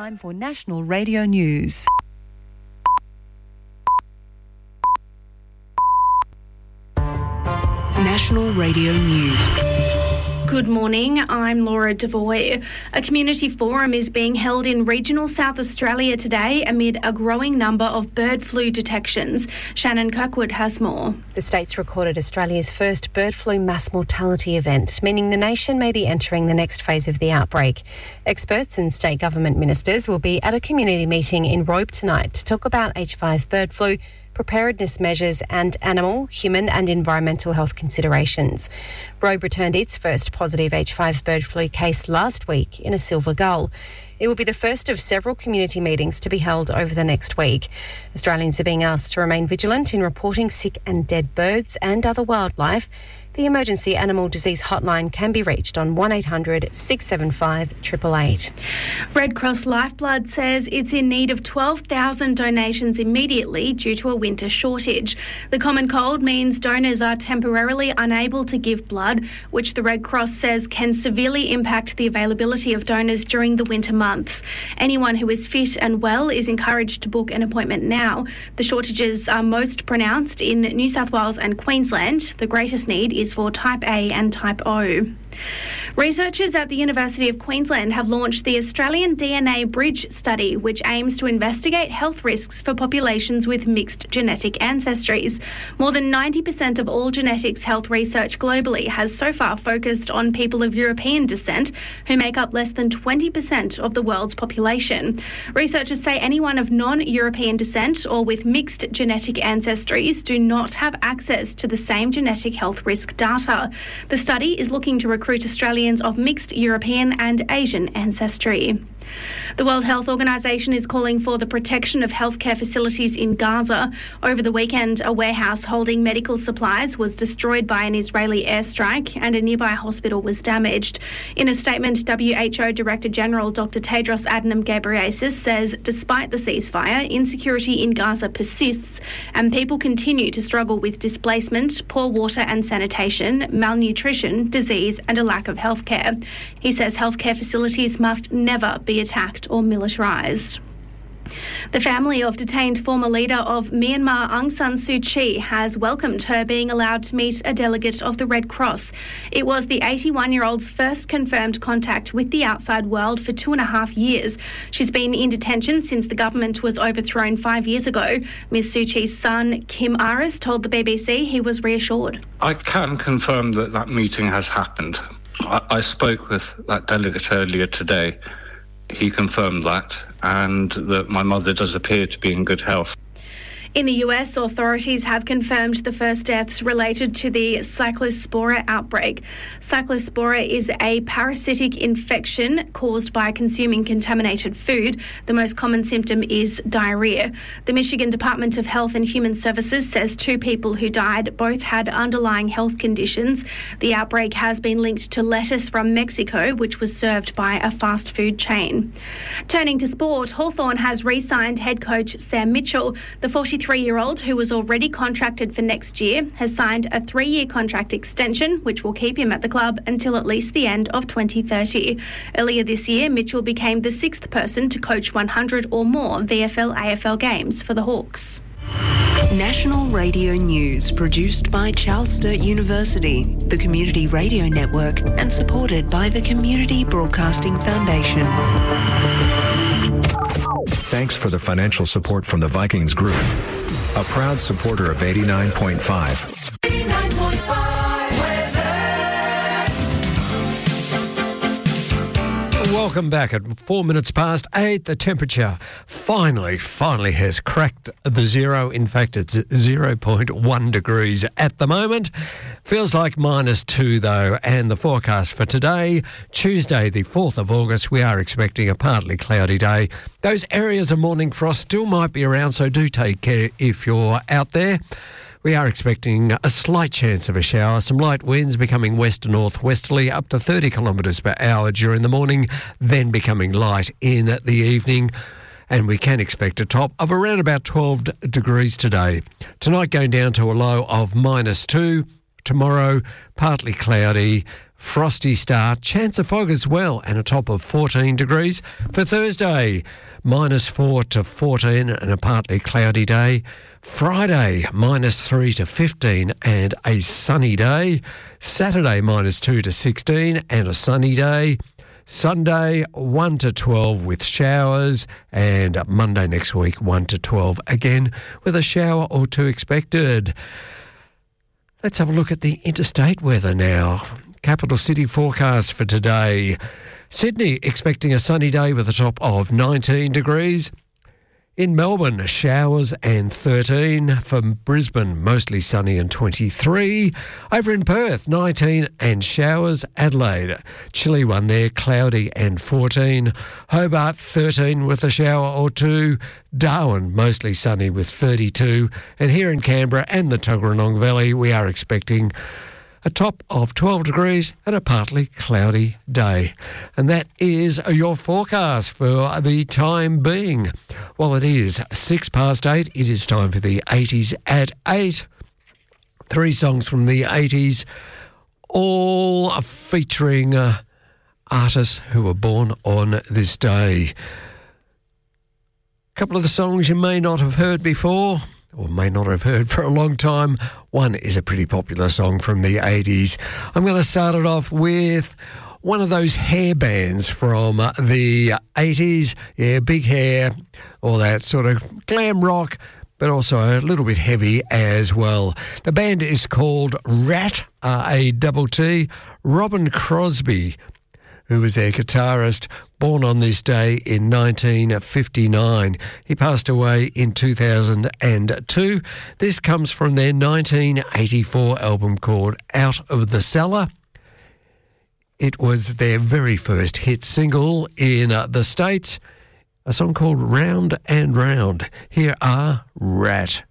time for National Radio News. National Radio News. Good morning, I'm Laura Devoy. A community forum is being held in regional South Australia today amid a growing number of bird flu detections. Shannon Kirkwood has more. The state's recorded Australia's first bird flu mass mortality event, meaning the nation may be entering the next phase of the outbreak. Experts and state government ministers will be at a community meeting in Robe tonight to talk about H5 bird flu, preparedness measures and animal, human and environmental health considerations. Robe returned its first positive H5 bird flu case last week in a silver gull. It will be the first of several community meetings to be held over the next week. Australians are being asked to remain vigilant in reporting sick and dead birds and other wildlife. The Emergency Animal Disease Hotline can be reached on 1800 675 888. Red Cross Lifeblood says it's in need of 12,000 donations immediately due to a winter shortage. The common cold means donors are temporarily unable to give blood, which the Red Cross says can severely impact the availability of donors during the winter months. Anyone who is fit and well is encouraged to book an appointment now. The shortages are most pronounced in New South Wales and Queensland. The greatest need is for Type A and Type O. Researchers at the University of Queensland have launched the Australian DNA Bridge study, which aims to investigate health risks for populations with mixed genetic ancestries. More than 90% of all genetics health research globally has so far focused on people of European descent, who make up less than 20% of the world's population. Researchers say anyone of non-European descent or with mixed genetic ancestries do not have access to the same genetic health risk data. The study is looking to recruit Australians of mixed European and Asian ancestry. The World Health Organization is calling for the protection of healthcare facilities in Gaza. Over the weekend, a warehouse holding medical supplies was destroyed by an Israeli airstrike and a nearby hospital was damaged. In a statement, WHO Director General Dr. Tedros Adhanom Ghebreyesus says despite the ceasefire, insecurity in Gaza persists and people continue to struggle with displacement, poor water and sanitation, malnutrition, disease and a lack of healthcare. He says healthcare facilities must never be attacked or militarised. The family of detained former leader of Myanmar Aung San Suu Kyi has welcomed her being allowed to meet a delegate of the Red Cross. It was the 81-year-old's first confirmed contact with the outside world for 2.5 years. She's been in detention since the government was overthrown 5 years ago. Ms Suu Kyi's son, Kim Aris, told the BBC he was reassured. I can confirm that that meeting has happened. I spoke with that delegate earlier today. He confirmed that, and that my mother does appear to be in good health. In the US, authorities have confirmed the first deaths related to the Cyclospora outbreak. Cyclospora is a parasitic infection caused by consuming contaminated food. The most common symptom is diarrhea. The Michigan Department of Health and Human Services says 2 people who died both had underlying health conditions. The outbreak has been linked to lettuce from Mexico, which was served by a fast food chain. Turning to sport, Hawthorn has re-signed head coach Sam Mitchell. The 43-year-old, who was already contracted for next year, has signed a 3-year contract extension, which will keep him at the club until at least the end of 2030. Earlier this year, Mitchell became the 6th person to coach 100 or more VFL-AFL games for the Hawks. National Radio News, produced by Charles Sturt University, the Community Radio Network, and supported by the Community Broadcasting Foundation. Thanks for the financial support from the Vikings Group, a proud supporter of 89.5. Welcome back at 4 minutes past 8. The temperature finally has cracked the zero. In fact, it's 0.1 degrees at the moment. Feels like -2 though. And the forecast for today, Tuesday, the 4th of August, we are expecting a partly cloudy day. Those areas of morning frost still might be around, so do take care if you're out there. We are expecting a slight chance of a shower, some light winds becoming west to northwesterly up to 30 kilometres per hour during the morning, then becoming light in the evening. And we can expect a top of around about 12 degrees today. Tonight going down to a low of -2. Tomorrow, partly cloudy frosty start, chance of fog as well, and a top of 14 degrees. For Thursday, -4 to 14 and a partly cloudy day. Friday, -3 to 15 and a sunny day. Saturday, -2 to 16 and a sunny day. Sunday, 1 to 12 with showers, and Monday next week, 1 to 12 again with a shower or two expected. Let's have a look at the interstate weather now. Capital City forecast for today. Sydney expecting a sunny day with a top of 19 degrees. In Melbourne, showers and 13. From Brisbane, mostly sunny and 23. Over in Perth, 19 and showers. Adelaide, chilly one there, cloudy and 14. Hobart, 13 with a shower or two. Darwin, mostly sunny with 32. And here in Canberra and the Tuggeranong Valley, we are expecting a top of 12 degrees and a partly cloudy day. And that is your forecast for the time being. Well, it is 8:06. It is time for the 80s at 8. 3 songs from the 80s, all featuring artists who were born on this day. A couple of the songs you may not have heard before, or may not have heard for a long time. One is a pretty popular song from the 80s. I'm going to start it off with one of those hair bands from the 80s. Yeah, big hair, all that sort of glam rock, but also a little bit heavy as well. The band is called Rat, R-A-T-T. Robin Crosby, who was their guitarist, born on this day in 1959. He passed away in 2002. This comes from their 1984 album called Out of the Cellar. It was their very first hit single in the States, a song called Round and Round. Here are Rat.